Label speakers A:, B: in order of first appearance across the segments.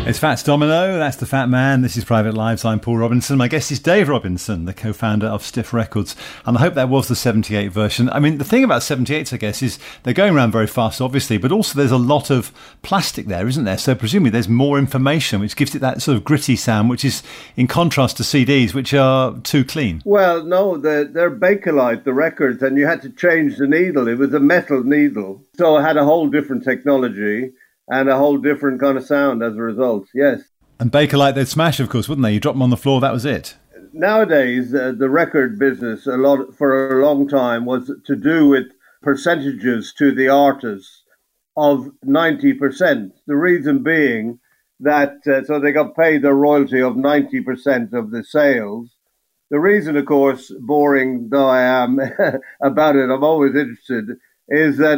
A: It's Fats Domino, that's the Fat Man. This is Private Lives. I'm Paul Robinson. My guest is Dave Robinson, the co-founder of Stiff Records. And I hope that was the 78 version. I mean, the thing about 78s, I guess, is they're going around very fast, obviously, but also there's a lot of plastic there, isn't there? So presumably there's more information, which gives it that sort of gritty sound, which is in contrast to CDs, which are too clean.
B: Well, no, they're Bakelite, the records, and you had to change the needle. It was a metal needle. So it had a whole different technology and a whole different kind of sound as a result, yes.
A: And Bakelite, they'd smash, of course, wouldn't they? You drop them on the floor, that was it.
B: Nowadays, the record business, for a long time, was to do with percentages to the artists of 90%. The reason being that, so they got paid their royalty of 90% of the sales. The reason, of course, boring though I am about it, I'm always interested, is that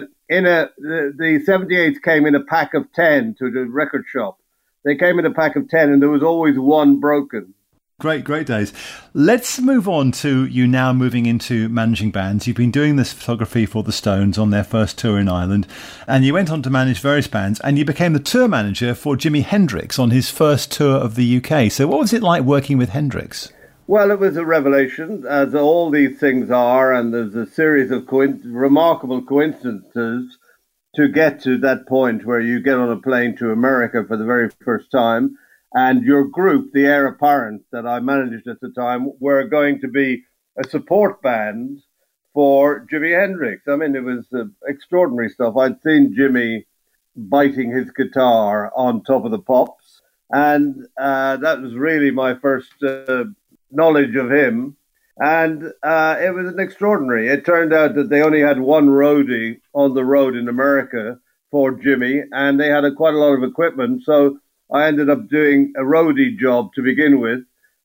B: the 78s came in a pack of 10 to the record shop. They came in a pack of 10 and there was always one broken.
A: Great days. Let's move on to you now moving into managing bands. You've been doing this photography for the Stones on their first tour in Ireland, and you went on to manage various bands, and you became the tour manager for Jimi Hendrix on his first tour of the UK. So what was it like working with Hendrix?
B: Well, it was a revelation, as all these things are, and there's a series of remarkable coincidences to get to that point where you get on a plane to America for the very first time, and your group, the Heir Apparent that I managed at the time, were going to be a support band for Jimi Hendrix. I mean, it was extraordinary stuff. I'd seen Jimmy biting his guitar on Top of the Pops, and that was really my first knowledge of him, and it was an extraordinary. It turned out that they only had one roadie on the road in America for Jimmy, and they had quite a lot of equipment, so I ended up doing a roadie job to begin with,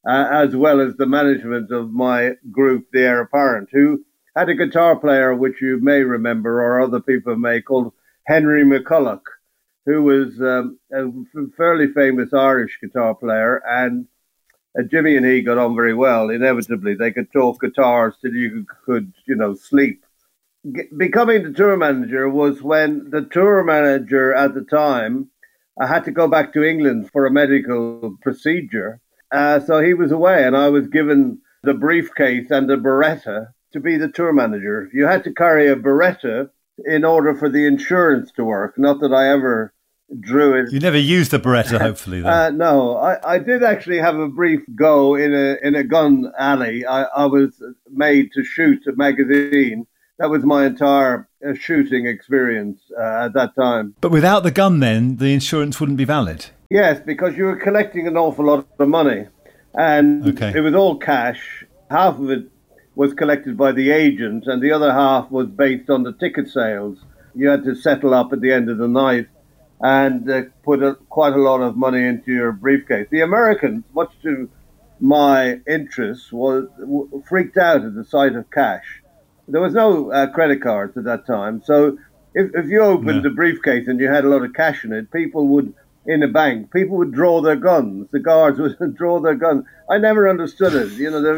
B: as well as the management of my group, the Heir Apparent, who had a guitar player, which you may remember, or other people may, called Henry McCulloch, who was a fairly famous Irish guitar player, and Jimmy and he got on very well. Inevitably, they could talk guitars till you could, sleep. Becoming the tour manager was when the tour manager at the time had to go back to England for a medical procedure. So he was away, and I was given the briefcase and the Beretta to be the tour manager. You had to carry a Beretta in order for the insurance to work. Not that I ever drew it.
A: You never used the Beretta, hopefully, though.
B: No, I did actually have a brief go in a gun alley. I was made to shoot a magazine. That was my entire shooting experience at that time.
A: But without the gun then, the insurance wouldn't be valid?
B: Yes, because you were collecting an awful lot of money. And It was all cash. Half of it was collected by the agent, and the other half was based on the ticket sales. You had to settle up at the end of the night and put quite a lot of money into your briefcase. The Americans, much to my interest, freaked out at the sight of cash. There was no credit cards at that time. So if you opened the briefcase and you had a lot of cash in it, people would draw their guns. The guards would draw their guns. I never understood it.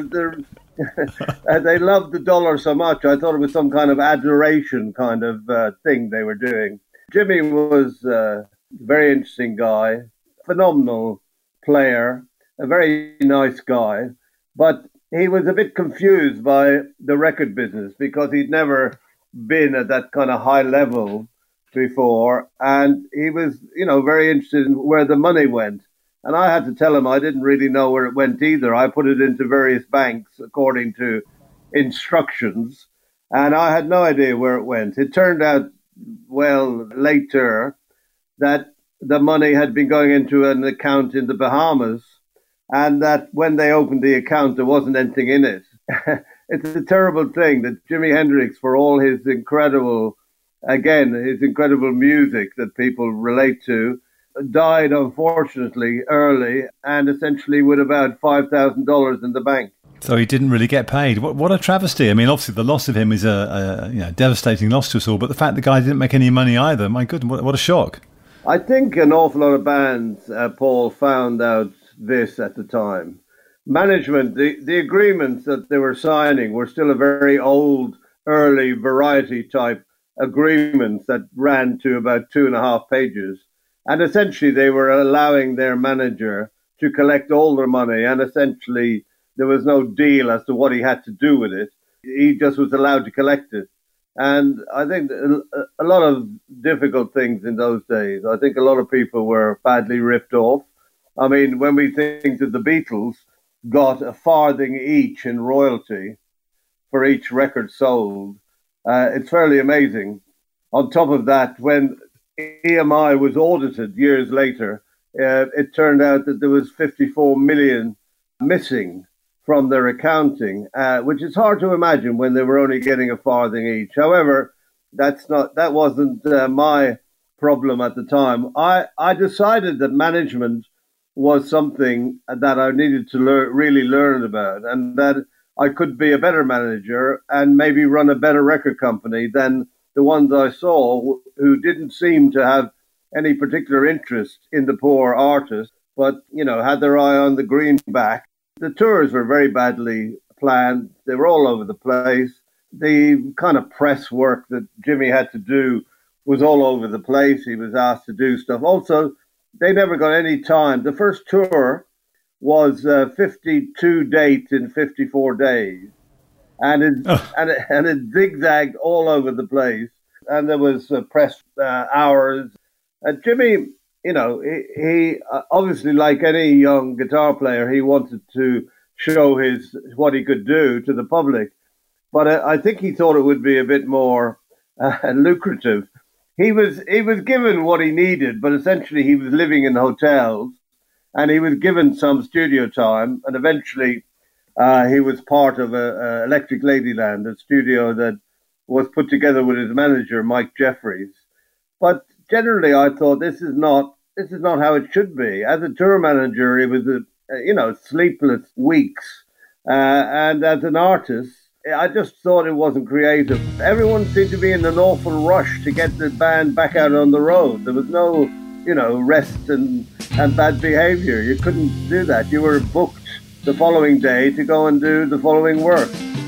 B: They loved the dollar so much. I thought it was some kind of adoration kind of thing they were doing. Jimmy was a very interesting guy, phenomenal player, a very nice guy, but he was a bit confused by the record business because he'd never been at that kind of high level before, and he was, very interested in where the money went. And I had to tell him I didn't really know where it went either. I put it into various banks according to instructions, and I had no idea where it went. It turned out, later, that the money had been going into an account in the Bahamas, and that when they opened the account, there wasn't anything in it. It's a terrible thing that Jimi Hendrix, for all his incredible music that people relate to, died, unfortunately, early, and essentially with about $5,000 in the bank.
A: So he didn't really get paid. What a travesty. I mean, obviously the loss of him is a devastating loss to us all, but the fact the guy didn't make any money either, my goodness, what a shock.
B: I think an awful lot of bands, Paul, found out this at the time. Management, the agreements that they were signing were still a very old, early variety type agreements that ran to about 2.5 pages. And essentially, they were allowing their manager to collect all their money, and essentially, there was no deal as to what he had to do with it. He just was allowed to collect it. And I think a lot of difficult things in those days. I think a lot of people were badly ripped off. I mean, when we think that the Beatles got a farthing each in royalty for each record sold, it's fairly amazing. On top of that, when EMI was audited years later, it turned out that there was 54 million missing from their accounting, which is hard to imagine when they were only getting a farthing each. However, that wasn't my problem at the time. I decided that management was something that I needed to really learn about, and that I could be a better manager and maybe run a better record company than the ones I saw, who didn't seem to have any particular interest in the poor artist, but, had their eye on the greenback. The tours were very badly planned. They were all over the place. The kind of press work that Jimmy had to do was all over the place. He was asked to do stuff. Also, they never got any time. The first tour was 52 dates in 54 days. And it zigzagged all over the place. And there was press hours. Jimmy, he obviously, like any young guitar player, he wanted to show what he could do to the public. But I think he thought it would be a bit more lucrative. He was given what he needed, but essentially he was living in hotels, and he was given some studio time, and eventually he was part of Electric Ladyland, a studio that was put together with his manager, Mike Jeffries. But generally, I thought this is not how it should be. As a tour manager, it was sleepless weeks, and as an artist, I just thought it wasn't creative. Everyone seemed to be in an awful rush to get the band back out on the road. There was no, rest and bad behavior. You couldn't do that. You were booked the following day to go and do the following work.